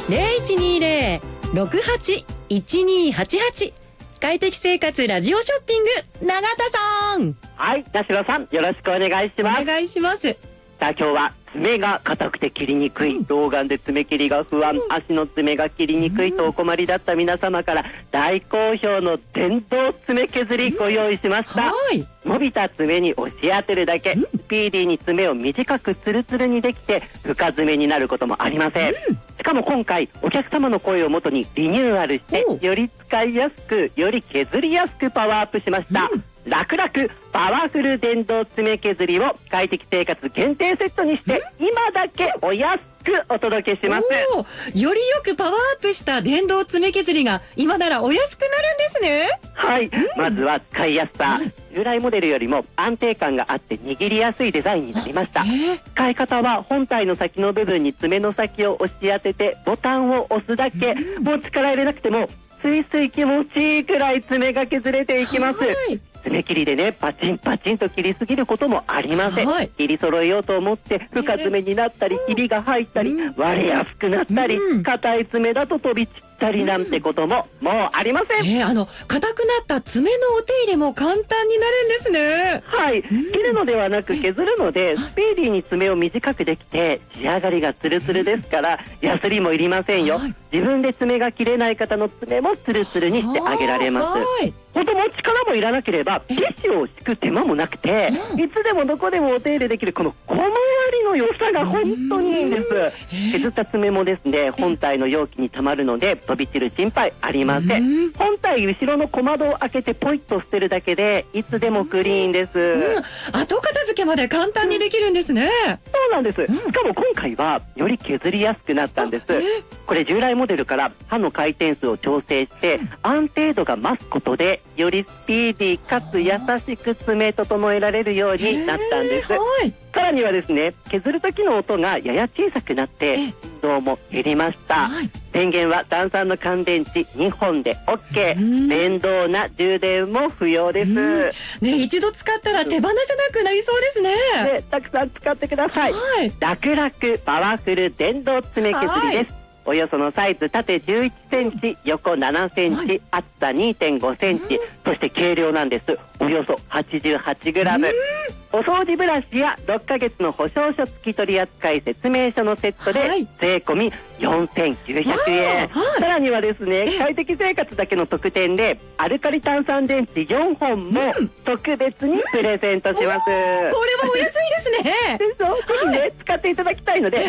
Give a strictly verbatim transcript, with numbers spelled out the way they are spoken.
ゼロいちにゼロ ろくはち いちにはちはち。快適生活ラジオショッピング、永田さん。 はい、田代さん、よろしくお願いします。 お願いします。 さあ、今日は爪が硬くて切りにくい、うん、老眼で爪切りが不安、うん、足の爪が切りにくいとお困りだった皆様から大好評の電動爪削りご用意しました、うん、はい。伸びた爪に押し当てるだけ、うん、スピーディーに爪を短くツルツルにできて深爪になることもありません、うん、しかも今回お客様の声をもとにリニューアルしてより使いやすくより削りやすくパワーアップしました、うん、楽々パワフル電動爪削りを快適生活限定セットにして今だけお安くお届けします。 よりよくパワーアップした電動爪削りが今ならお安くなるんですね。 はい、うん、まずは使いやすさ、うん、従来モデルよりも安定感があって握りやすいデザインになりました。使い方は本体の先の部分に爪の先を押し当ててボタンを押すだけ、うん、もう力入れなくてもスイスイ気持ちいいくらい爪が削れていきます。爪切りでね、パチンパチンと切りすぎることもありません、はい、切り揃えようと思って深爪になったり、ひびが入ったり、うん、割れやすくなったり、硬、うん、い爪だと飛び散ったりなんてことももうありません、 えー、あの硬くなった爪のお手入れも簡単になるんですね。 はい、うん、切るのではなく削るのでスピーディーに爪を短くできて仕上がりがツルツルですからヤスリもいりませんよ、はい、自分で爪が切れない方の爪もツルツルにしてあげられます。ほんとも力もいらなければティッシュを敷く手間もなくていつでもどこでもお手入れできるこの小回りの良さが本当にいいんです。削った爪もですね本体の容器にたまるので飛び散る心配ありません。本体後ろの小窓を開けてポイッと捨てるだけでいつでもクリーンです、うん、 後片付けまで簡単にできるんですね、うん、 そうなんです、うん、しかも今回はより削りやすくなったんです。これ従来モデルから刃の回転数を調整して安定度が増すことでよりスピーディーかつ優しく爪整えられるようになったんです。さらにはですね削る時の音がやや小さくなって振動も減りました。電源は単酸の乾電池にほんで オーケー、 電動な充電も不要です、 ね、一度使ったら手放せなくなりそうですね。 ね、たくさん使ってください、はい、楽々パワフル電動爪削りです。およそのサイズ縦じゅういちセンチ横ななセンチ、はい、厚さ にてんごセンチ、そして軽量なんです。およそ はちじゅうはちグラム。お掃除ブラシやろっかげつの保証書付き取扱説明書のセットで税込みよんせんきゅうひゃくえん、はい、さらにはですね快適生活だけの特典でアルカリ炭酸電池よんほんも特別にプレゼントします、うん、 これはお安いですね。 でしょ、ぜひね、はい、使っていただきたいので